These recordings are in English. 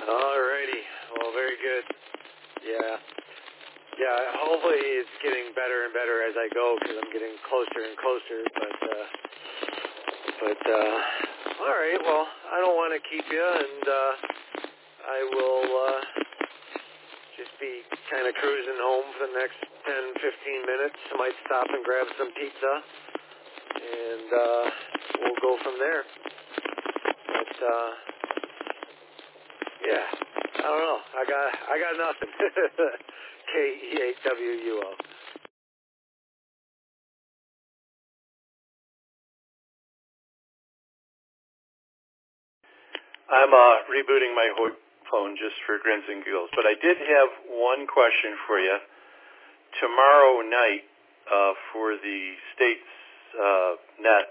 All righty. Well, very good. Yeah. Yeah, hopefully it's getting better and better as I go because I'm getting closer and closer. But all right. Well, I don't want to keep you, and I will just be kind of cruising home for the next 10, 15 minutes. I might stop and grab some pizza, and we'll go from there. But yeah, I don't know. I got nothing. KEHWUO. I'm rebooting my phone just for grins and giggles, but I did have one question for you. Tomorrow night, for the state's net,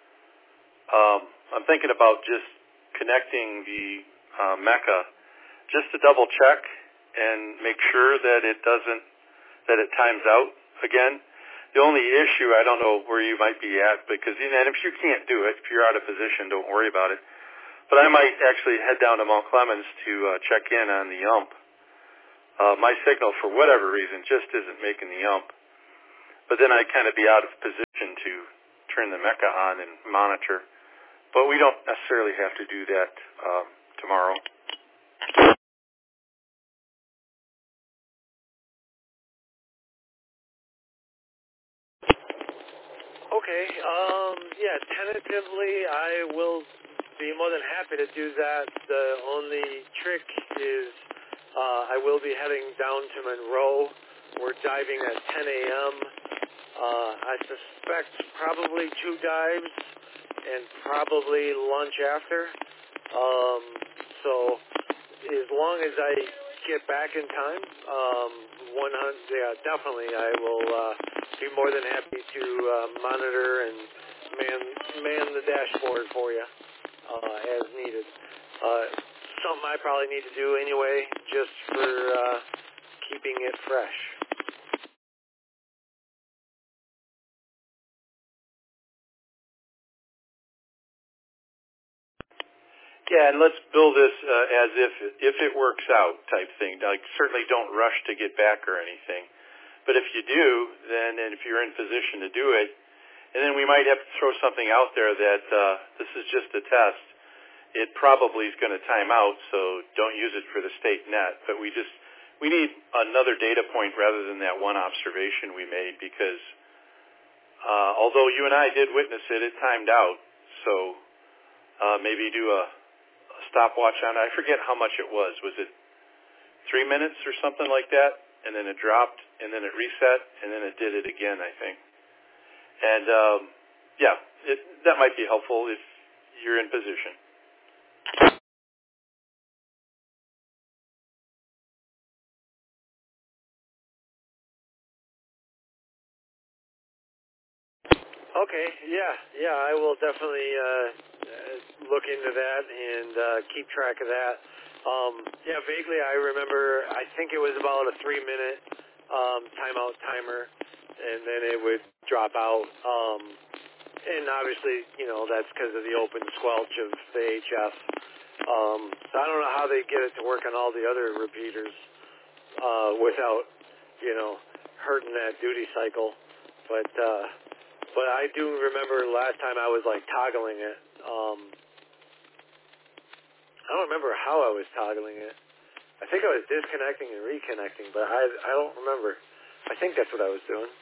I'm thinking about just connecting the Mecca just to double check and make sure that it times out again. The only issue, I don't know where you might be at, because and if you can't do it, if you're out of position, don't worry about it. But I might actually head down to Mount Clemens to check in on the UMP. My signal, for whatever reason, just isn't making the UMP. But then I'd kind of be out of position to turn the Mecca on and monitor. But we don't necessarily have to do that tomorrow. Okay. Yeah, tentatively, I will be more than happy to do that. The only trick is I will be heading down to Monroe. We're diving at 10 a.m. I suspect probably 2 dives and probably lunch after. So as long as I get back in time, definitely I will be more than happy to monitor and man the dashboard for you as needed. Something I probably need to do anyway, just for keeping it fresh. Yeah, and let's build this as if it works out type thing. Like, certainly don't rush to get back or anything. But if you do, then, and if you're in position to do it, and then we might have to throw something out there that this is just a test. It probably is going to time out, so don't use it for the state net. But we need another data point rather than that one observation we made, because although you and I did witness it, it timed out. So maybe do a stopwatch on it. I forget how much it was. Was it 3 minutes or something like that? And then it dropped, and then it reset, and then it did it again, I think. And that might be helpful if you're in position. Okay, yeah, I will definitely look into that and keep track of that. Vaguely I remember, I think it was about a 3-minute timeout timer, and then it would drop out. And obviously, that's because of the open squelch of the HF. So I don't know how they get it to work on all the other repeaters without, hurting that duty cycle. But I do remember last time I was like toggling it. I don't remember how I was toggling it. I think I was disconnecting and reconnecting, but I don't remember. I think that's what I was doing.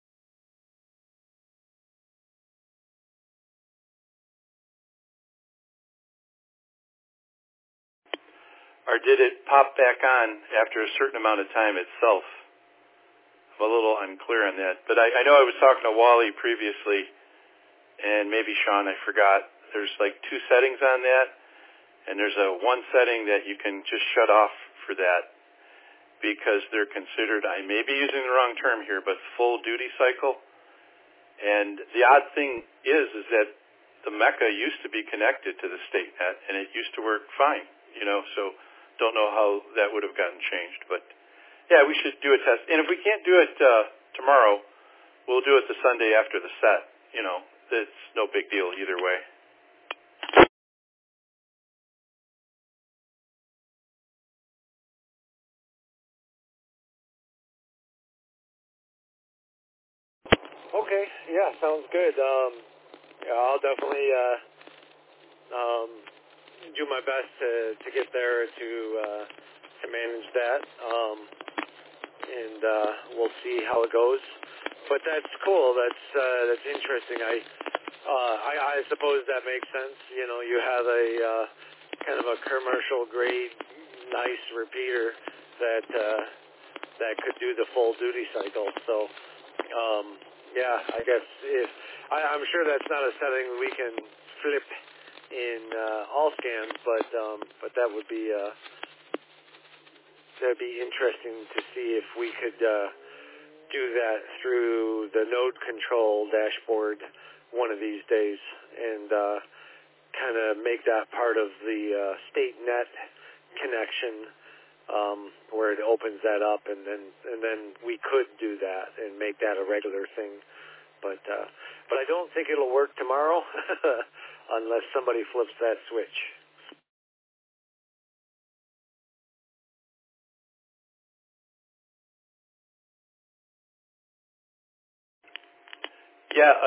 Or did it pop back on after a certain amount of time itself? I'm a little unclear on that. But I know I was talking to Wally previously, and maybe Sean, I forgot. There's like 2 settings on that, and there's one setting that you can just shut off for that, because they're considered, I may be using the wrong term here, but full duty cycle. And the odd thing is that the Mecca used to be connected to the state net, and it used to work fine, so don't know how that would have gotten changed. But yeah, we should do a test. And if we can't do it tomorrow, we'll do it the Sunday after the set. It's no big deal either way. Okay, yeah, sounds good. Yeah, I'll definitely do my best to get there to manage that, and we'll see how it goes. But that's cool. That's interesting. I suppose that makes sense. You know, you have a kind of a commercial grade, nice repeater that could do the full duty cycle. So, yeah, I guess I'm sure that's not a setting we can flip in all scans, but that would be that'd be interesting to see if we could do that through the node control dashboard one of these days, and kind of make that part of the state net connection, where it opens that up, and then we could do that and make that a regular thing. But I don't think it'll work tomorrow unless somebody flips that switch. Yeah,